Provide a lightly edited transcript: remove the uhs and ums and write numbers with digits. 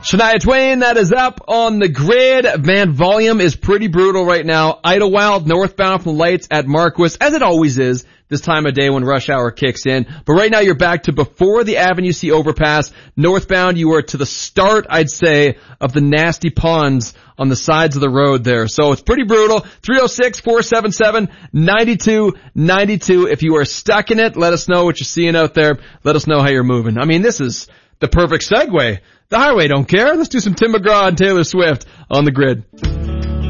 Shania Twain, that is up on the grid. Man, volume is pretty brutal right now. Idlewild northbound from Lights at Marquis, as it always is this time of day when rush hour kicks in. But right now you're back to before the Avenue C overpass. Northbound, you are to the start, I'd say, of the nasty ponds on the sides of the road there. So it's pretty brutal. 306-477-9292. If you are stuck in it, let us know what you're seeing out there. Let us know how you're moving. I mean, this is the perfect segue. The highway don't care. Let's do some Tim McGraw and Taylor Swift on the grid.